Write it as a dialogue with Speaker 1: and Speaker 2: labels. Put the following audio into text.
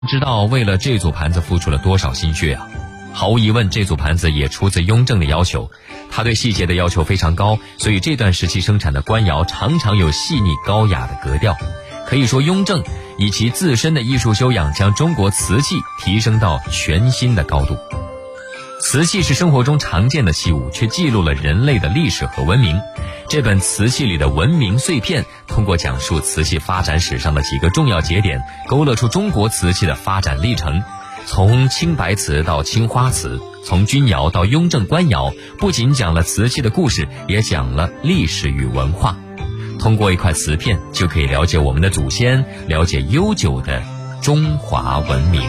Speaker 1: 知道为了这组盘子付出了多少心血啊！毫无疑问，这组盘子也出自雍正的要求，他对细节的要求非常高，所以这段时期生产的官窑常常有细腻高雅的格调。可以说，雍正以其自身的艺术修养，将中国瓷器提升到全新的高度。瓷器是生活中常见的器物，却记录了人类的历史和文明。这本瓷器里的文明碎片，通过讲述瓷器发展史上的几个重要节点，勾勒出中国瓷器的发展历程。从青白瓷到青花瓷，从钧窑到雍正官窑，不仅讲了瓷器的故事，也讲了历史与文化。通过一块瓷片，就可以了解我们的祖先，了解悠久的中华文明。